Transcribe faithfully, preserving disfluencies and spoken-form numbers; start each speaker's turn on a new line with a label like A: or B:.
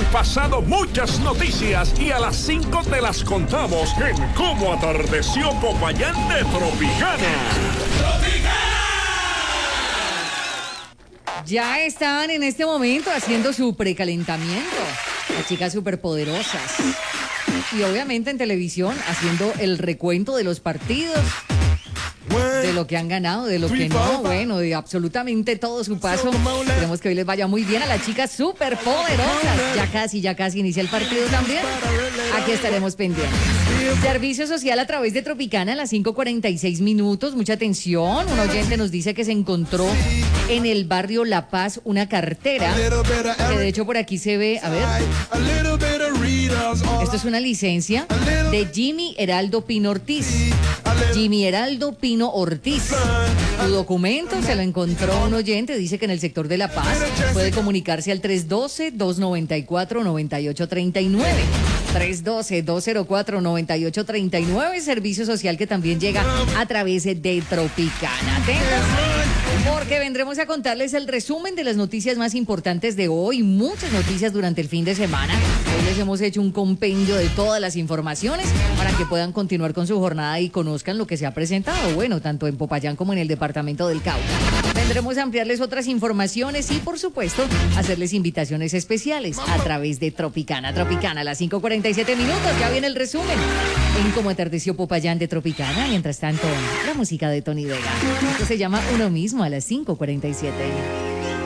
A: pasado muchas noticias y a las cinco te las contamos en Cómo Atardeció Popayán de Tropicana.
B: Ya están en este momento haciendo su precalentamiento. Las chicas superpoderosas. Y obviamente en televisión haciendo el recuento de los partidos. De lo que han ganado, de lo que no, bueno, de absolutamente todo su paso. Esperemos que hoy les vaya muy bien a las chicas superpoderosas. Ya casi, ya casi inicia el partido también. Aquí estaremos pendientes. Servicio social a través de Tropicana a las cinco cuarenta y seis minutos. Mucha atención. Un oyente nos dice que se encontró en el barrio La Paz una cartera. Que de hecho por aquí se ve, a ver. Esto es una licencia de Jimmy Heraldo Pino Ortiz. Jimmy Heraldo Pino Ortiz. Su documento se lo encontró un oyente, dice que en el sector de La Paz puede comunicarse al tres uno dos, dos nueve cuatro, nueve ocho tres nueve. tres uno dos, dos cero cuatro, nueve ocho tres nueve, servicio social que también llega a través de Tropicana. Atentos, porque vendremos a contarles el resumen de las noticias más importantes de hoy, muchas noticias durante el fin de semana. Hoy les hemos hecho un compendio de todas las informaciones para que puedan continuar con su jornada y conozcan lo que se ha presentado, bueno, tanto en Popayán como en el departamento del Cauca. Vendremos a ampliarles otras informaciones y, por supuesto, hacerles invitaciones especiales a través de Tropicana. Tropicana a las cinco cuarenta y siete minutos, ya viene el resumen en Cómo Atardeció Popayán de Tropicana. Mientras tanto, la música de Tony Vega. Esto se llama Uno Mismo a las cinco cuarenta y siete.